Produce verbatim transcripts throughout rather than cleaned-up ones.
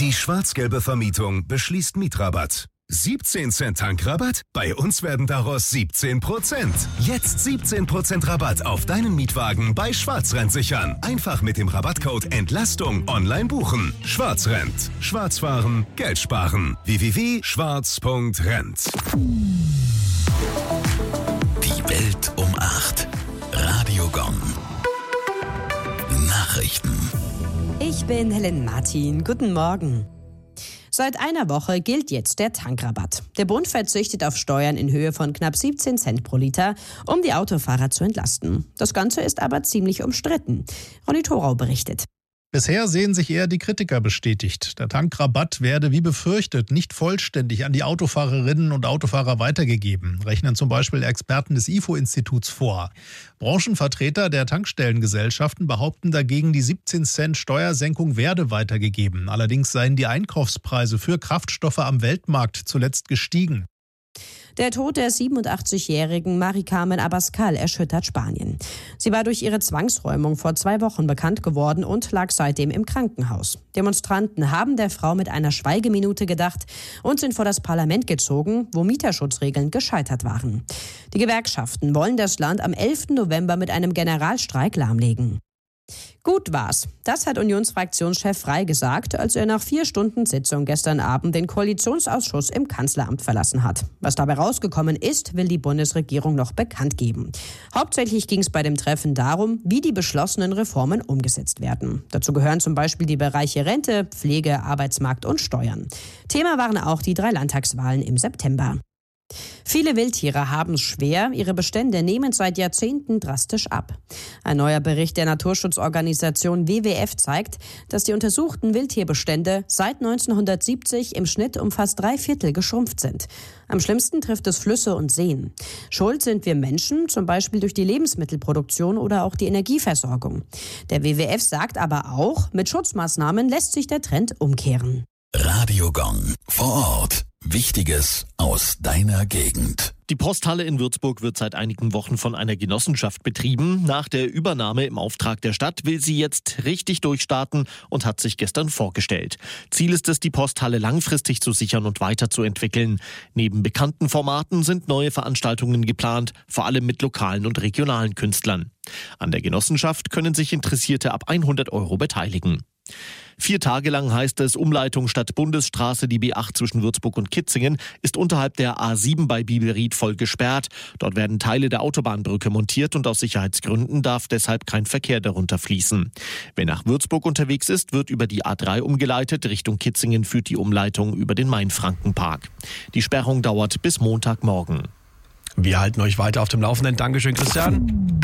Die schwarz-gelbe Vermietung beschließt Mietrabatt. siebzehn Cent Tankrabatt? Bei uns werden daraus siebzehn Prozent. Jetzt siebzehn Prozent Rabatt auf deinen Mietwagen bei Schwarzrennt sichern. Einfach mit dem Rabattcode Entlastung online buchen. Schwarzrennt. Schwarz fahren, Geld sparen. w w w punkt schwarz punkt rennt. Die Welt um acht. Radio Gong. Nachrichten. Ich bin Helen Martin. Guten Morgen. Seit einer Woche gilt jetzt der Tankrabatt. Der Bund verzichtet auf Steuern in Höhe von knapp siebzehn Cent pro Liter, um die Autofahrer zu entlasten. Das Ganze ist aber ziemlich umstritten. Ronny Thorau berichtet. Bisher sehen sich eher die Kritiker bestätigt. Der Tankrabatt werde wie befürchtet nicht vollständig an die Autofahrerinnen und Autofahrer weitergegeben, rechnen zum Beispiel Experten des I F O-Instituts vor. Branchenvertreter der Tankstellengesellschaften behaupten dagegen, die siebzehn Cent Steuersenkung werde weitergegeben. Allerdings seien die Einkaufspreise für Kraftstoffe am Weltmarkt zuletzt gestiegen. Der Tod der siebenundachtzigjährigen Mari-Carmen Abascal erschüttert Spanien. Sie war durch ihre Zwangsräumung vor zwei Wochen bekannt geworden und lag seitdem im Krankenhaus. Demonstranten haben der Frau mit einer Schweigeminute gedacht und sind vor das Parlament gezogen, wo Mieterschutzregeln gescheitert waren. Die Gewerkschaften wollen das Land am elften November mit einem Generalstreik lahmlegen. Gut war's. Das hat Unionsfraktionschef Frey gesagt, als er nach vier Stunden Sitzung gestern Abend den Koalitionsausschuss im Kanzleramt verlassen hat. Was dabei rausgekommen ist, will die Bundesregierung noch bekannt geben. Hauptsächlich ging es bei dem Treffen darum, wie die beschlossenen Reformen umgesetzt werden. Dazu gehören zum Beispiel die Bereiche Rente, Pflege, Arbeitsmarkt und Steuern. Thema waren auch die drei Landtagswahlen im September. Viele Wildtiere haben es schwer, ihre Bestände nehmen seit Jahrzehnten drastisch ab. Ein neuer Bericht der Naturschutzorganisation W W F zeigt, dass die untersuchten Wildtierbestände seit neunzehnhundertsiebzig im Schnitt um fast drei Viertel geschrumpft sind. Am schlimmsten trifft es Flüsse und Seen. Schuld sind wir Menschen, zum Beispiel durch die Lebensmittelproduktion oder auch die Energieversorgung. Der W W F sagt aber auch, mit Schutzmaßnahmen lässt sich der Trend umkehren. Radio Gong. Vor Ort. Wichtiges aus deiner Gegend. Die Posthalle in Würzburg wird seit einigen Wochen von einer Genossenschaft betrieben. Nach der Übernahme im Auftrag der Stadt will sie jetzt richtig durchstarten und hat sich gestern vorgestellt. Ziel ist es, die Posthalle langfristig zu sichern und weiterzuentwickeln. Neben bekannten Formaten sind neue Veranstaltungen geplant, vor allem mit lokalen und regionalen Künstlern. An der Genossenschaft können sich Interessierte ab hundert Euro beteiligen. Vier Tage lang heißt es, Umleitung statt Bundesstraße, die B acht zwischen Würzburg und Kitzingen, ist unterhalb der A sieben bei Bielried voll gesperrt. Dort werden Teile der Autobahnbrücke montiert und aus Sicherheitsgründen darf deshalb kein Verkehr darunter fließen. Wer nach Würzburg unterwegs ist, wird über die A drei umgeleitet. Richtung Kitzingen führt die Umleitung über den Mainfrankenpark. Die Sperrung dauert bis Montagmorgen. Wir halten euch weiter auf dem Laufenden. Dankeschön, Christian.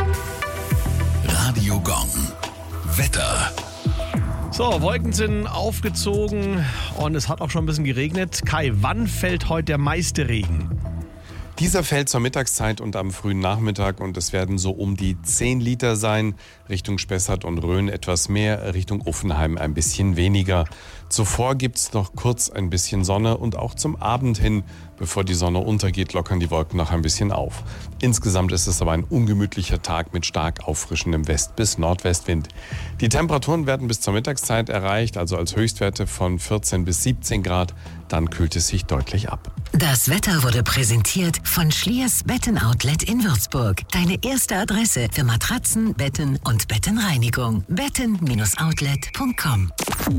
Radio Gong. Wetter. So, Wolken sind aufgezogen und es hat auch schon ein bisschen geregnet. Kai, wann fällt heute der meiste Regen? Dieser fällt zur Mittagszeit und am frühen Nachmittag und es werden so um die zehn Liter sein. Richtung Spessart und Rhön etwas mehr, Richtung Uffenheim ein bisschen weniger. Zuvor gibt es noch kurz ein bisschen Sonne und auch zum Abend hin, bevor die Sonne untergeht, lockern die Wolken noch ein bisschen auf. Insgesamt ist es aber ein ungemütlicher Tag mit stark auffrischendem West- bis Nordwestwind. Die Temperaturen werden bis zur Mittagszeit erreicht, also als Höchstwerte von vierzehn bis siebzehn Grad. Dann kühlt es sich deutlich ab. Das Wetter wurde präsentiert von Schliers Betten-Outlet in Würzburg. Deine erste Adresse für Matratzen, Betten und Bettenreinigung. betten Bindestrich outlet punkt com.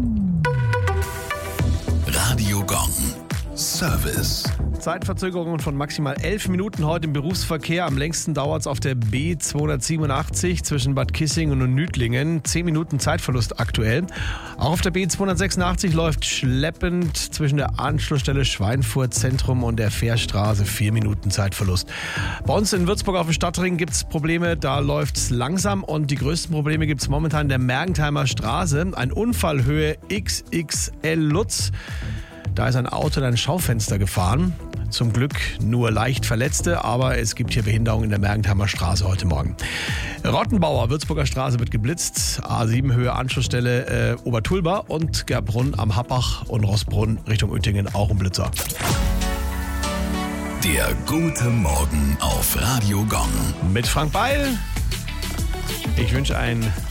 Radio Gong. Service. Zeitverzögerungen von maximal elf Minuten heute im Berufsverkehr. Am längsten dauert es auf der B zweihundertsiebenundachtzig zwischen Bad Kissingen und Nüdlingen. zehn Minuten Zeitverlust aktuell. Auch auf der B zweihundertsechsundachtzig läuft schleppend zwischen der Anschlussstelle Schweinfurt Zentrum und der Fährstraße. vier Minuten Zeitverlust. Bei uns in Würzburg auf dem Stadtring gibt es Probleme. Da läuft es langsam und die größten Probleme gibt es momentan in der Mergentheimer Straße. Ein Unfall Höhe X X L Lutz. Da ist ein Auto in ein Schaufenster gefahren. Zum Glück nur leicht Verletzte, aber es gibt hier Behinderung in der Mergentheimer Straße heute Morgen. Rottenbauer, Würzburger Straße wird geblitzt. A sieben Höhe Anschlussstelle äh, Obertulba und Gerbrunn am Happach und Rossbrunn Richtung Uettingen auch ein Blitzer. Der gute Morgen auf Radio Gong. Mit Frank Beil. Ich wünsche ein